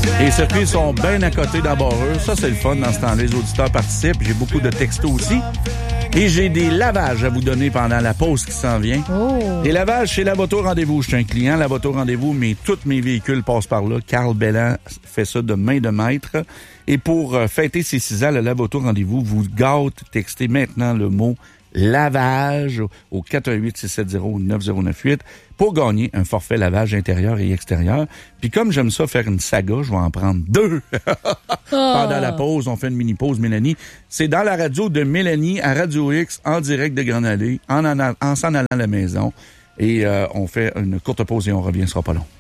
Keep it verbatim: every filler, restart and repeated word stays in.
Les circuits sont bien à côté d'Aboreux. Ça, c'est le fun dans ce temps-là. Les auditeurs participent. J'ai beaucoup de textos aussi. Et j'ai des lavages à vous donner pendant la pause qui s'en vient. Oh. Des lavages chez Lavoto Rendez-vous. Je suis un client, Lavoto Rendez-vous, mais tous mes véhicules passent par là. Carl Bellan fait ça de main de maître. Et pour euh, fêter ses six ans, le Lavoto Rendez-vous vous gâte. Textez maintenant le mot lavage au quatre un huit, six sept zéro, neuf zéro neuf huit pour gagner un forfait lavage intérieur et extérieur. Puis comme j'aime ça faire une saga, je vais en prendre deux. Pendant la pause, on fait une mini-pause, Mélanie. C'est dans la radio de Mélanie à Radio X, en direct de Grande-Allée, en, en, en s'en allant à la maison. Et euh, on fait une courte pause et on revient, ce sera pas long.